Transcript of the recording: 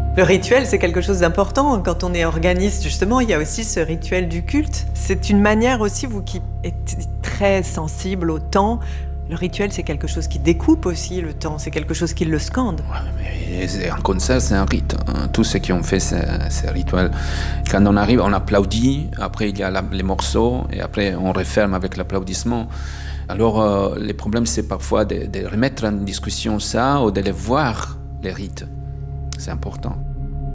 Le rituel, c'est quelque chose d'important. Quand on est organiste, justement, il y a aussi ce rituel du culte. C'est une manière aussi, vous qui êtes très sensible au temps, le rituel, c'est quelque chose qui découpe aussi le temps, c'est quelque chose qui le scande. Ouais, mais un concert, c'est un rite. Tous ceux qui ont fait ces rituels, quand on arrive, on applaudit, après il y a les morceaux, et après on referme avec l'applaudissement. Alors, le problème, c'est parfois de remettre en discussion ça ou de les voir, les rites. C'est important.